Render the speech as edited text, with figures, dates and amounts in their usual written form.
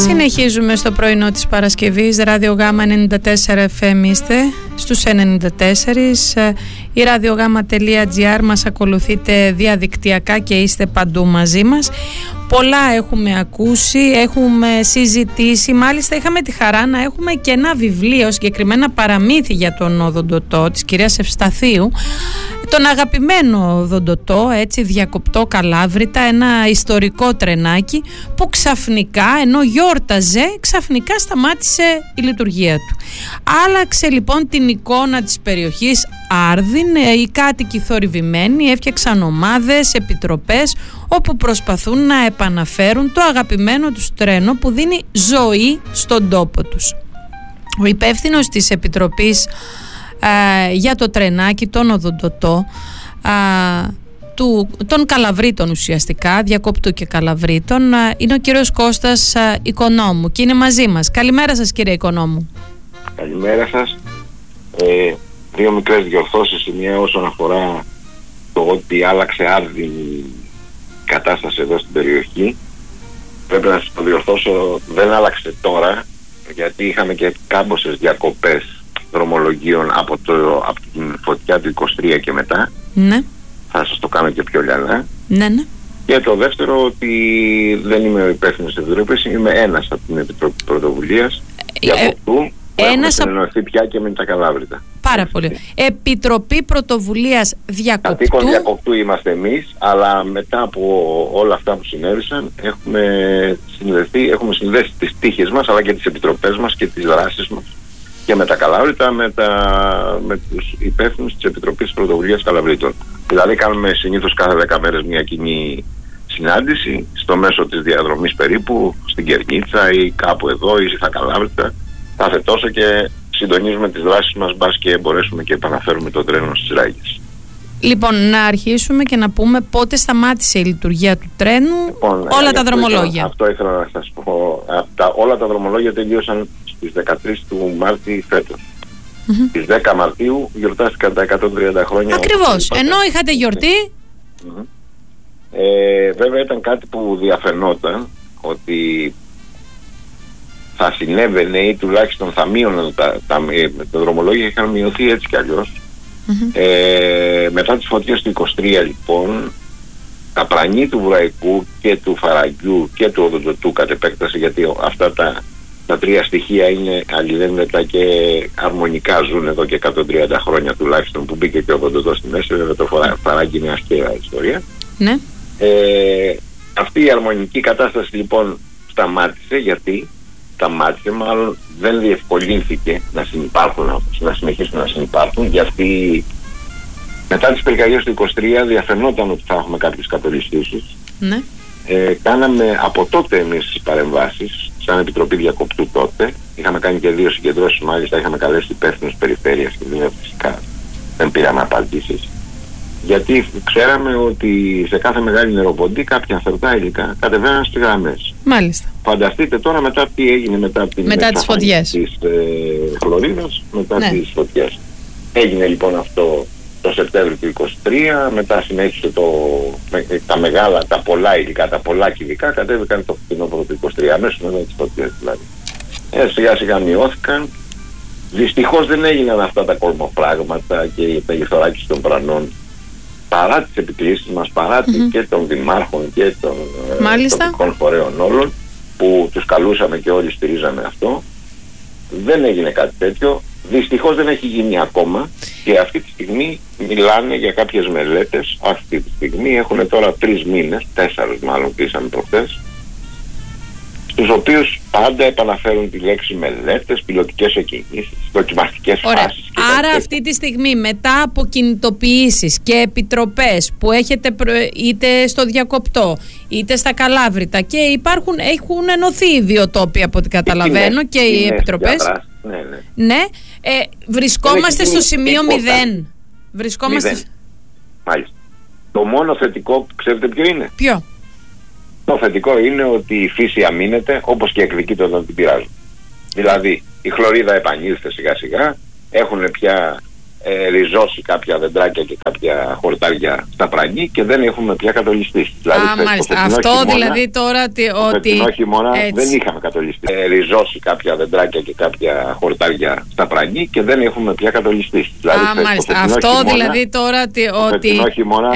Συνεχίζουμε στο πρωινό της Παρασκευής. Ράδιο Γάμα 94 FM είστε στους 94. Η radiogama.gr μας ακολουθείτε διαδικτυακά και είστε παντού μαζί μας. Πολλά έχουμε ακούσει, έχουμε συζητήσει. Μάλιστα είχαμε τη χαρά να έχουμε και ένα βιβλίο, συγκεκριμένα παραμύθι για τον οδοντοτό της κυρίας Ευσταθίου. Τον αγαπημένο οδοντοτό, έτσι διακοπτό Καλάβρητα, ένα ιστορικό τρενάκι που ξαφνικά, ενώ γιόρταζε, ξαφνικά σταμάτησε η λειτουργία του. Άλλαξε λοιπόν την εικόνα της περιοχής Άρδιν. Οι κάτοικοι θορυβημένοι έφτιαξαν ομάδες, επιτροπές όπου προσπαθούν να επαναφέρουν το αγαπημένο τους τρένο που δίνει ζωή στον τόπο τους. Ο υπεύθυνος της Επιτροπής για το τρενάκι, τον οδοντοτό, των Καλαβρίτων ουσιαστικά, διακόπτου και Καλαβρίτων, είναι ο κύριος Κώστας Οικονόμου και είναι μαζί μας. Καλημέρα σας κύριε Οικονόμου. Καλημέρα σας. Δύο μικρές διορθώσεις. Η μία όσον αφορά το ότι άλλαξε άρδιν η κατάσταση εδώ στην περιοχή. Πρέπει να σας το διορθώσω, δεν άλλαξε τώρα, γιατί είχαμε και κάμποσες διακοπές δρομολογίων από την φωτιά του 23 και μετά. Ναι. Θα σας το κάνω και πιο λιανά. Ναι. Και το δεύτερο, ότι δεν είμαι ο υπεύθυνος της Επιτροπής, είμαι ένας από την Επιτροπή Πρωτοβουλίας Διακοπτού. Ένας συνεννοηθεί πια και με τα Καλάβρητα. Πάρα πολύ. Επιτροπή Πρωτοβουλίας Διακοπτού. Κατοίκων Διακοπτού είμαστε εμείς, αλλά μετά από όλα αυτά που συνέβησαν έχουμε συνδέσει τις τύχες μας, αλλά και τις επιτροπές μας και τις δράσεις μας και με τα Καλάβρητα, με τους υπεύθυνους της Επιτροπής Πρωτοβουλίας Καλαβρίτων. Δηλαδή κάνουμε συνήθως κάθε 10 μέρες μια κοινή συνάντηση στο μέσο της διαδρομής περίπου, στην Κερνίτσα ή κάπου εδώ ή στα Καλάβρητα. Κάθε τόσο και συντονίζουμε τις δράσεις μας, μπας και μπορέσουμε και επαναφέρουμε το τρένο στις ράγες. Λοιπόν, να αρχίσουμε και να πούμε πότε σταμάτησε η λειτουργία του τρένου, λοιπόν, όλα τα δρομολόγια. Αυτό ήθελα να σας πω. Όλα τα δρομολόγια τελείωσαν στις 13 του Μάρτη φέτος. Στις 10 Μαρτίου γιορτάστηκαν τα 130 χρόνια. Ακριβώς, ενώ είχατε γιορτή. Βέβαια ήταν κάτι που διαφαινόταν ότι θα συνέβαινε ή τουλάχιστον θα μείωναν τα δρομολόγια, είχαν μειωθεί έτσι κι αλλιώς. Μετά τις φωτιές του 23 λοιπόν, τα πλανή του Βουραϊκού και του Φαραγγιού και του Οδοντοτού κατ' επέκταση, γιατί αυτά τα τρία στοιχεία είναι αλληλένδετα και αρμονικά, ζουν εδώ και 130 χρόνια τουλάχιστον, που μπήκε και ο Οδοντοτός στη μέση. Βέβαια το Φαράγγι είναι αστεία ιστορία. Ναι. Αυτή η αρμονική κατάσταση λοιπόν σταμάτησε. Γιατί σταμάτησε? Μάλλον δεν διευκολύνθηκε να συνυπάρχουν, να συνεχίσουν να συνυπάρχουν, γιατί μετά τις πυρκαγιές του 23 διαφαινόταν ότι θα έχουμε κάποιες κατολιστήσεις. Ναι. Κάναμε από τότε εμείς τις παρεμβάσεις σαν Επιτροπή Διακοπτού τότε. Είχαμε κάνει και 2 συγκεντρώσεις, μάλιστα είχαμε καλέσει υπεύθυνους περιφέρειας και βέβαια φυσικά δεν πήραμε απαντήσεις. Γιατί ξέραμε ότι σε κάθε μεγάλη νεροποντή κάποια θερτά υλικά κατεβαίναν στις γραμμές. Μάλιστα. Φανταστείτε τώρα μετά τι έγινε μετά τις φωτιές της χλωρίδας, μετά τις φωτιές. Έγινε λοιπόν αυτό το Σεπτέμβριο του 23, μετά συνέχισε τα μεγάλα, τα πολλά υλικά, τα πολλά κυβικά κατέβηκαν το φθινόπωρο του 23, αμέσως μετά τις φωτιές δηλαδή. Σιγά σιγά μειώθηκαν. Δυστυχώς δεν έγιναν αυτά τα κορμοφράγματα και τα γεφτοράκια των πρανών, παρά τις επικλήσεις μας, παρά και των δημάρχων και των τοπικών φορέων όλων, που τους καλούσαμε και όλοι στηρίζαμε αυτό. Δεν έγινε κάτι τέτοιο. Δυστυχώς δεν έχει γίνει ακόμα και αυτή τη στιγμή μιλάνε για κάποιες μελέτες. Αυτή τη στιγμή έχουν τώρα 3 μήνες, 4 μάλλον κλείσαμε προχθές, στους οποίους πάντα επαναφέρουν τη λέξη μελέτες, πιλωτικές εκκινήσεις, δοκιμαστικές φάσεις. Άρα αυτή τη στιγμή μετά από κινητοποιήσεις και επιτροπές που έχετε είτε στο Διακοπτό είτε στα Καλάβρητα, και έχουν ενωθεί οι δύο τόποι από ό,τι καταλαβαίνω και οι επιτροπές. Ναι. Βρισκόμαστε στο σημείο 0. Βρισκόμαστε. Μάλιστα. Το μόνο θετικό, ξέρετε ποιο είναι? Ποιο? Το θετικό είναι ότι η φύση αμήνεται, όπως και εκδικείται όταν την πειράζουν. Δηλαδή η χλωρίδα επανήλθε σιγά σιγά, έχουν πια ριζώσει κάποια δεντράκια και κάποια χορτάρια στα Πραγγί και δεν έχουμε πια κατολιστήσει. Μάλιστα. Αυτό δηλαδή τώρα ότι δεν είχαμε κατολιστήσει. Ριζώσει κάποια δεντράκια και κάποια χορτάρια στα Πραγγί και δεν έχουμε πια κατολιστήσει. Μάλιστα. Αυτό δηλαδή τώρα ότι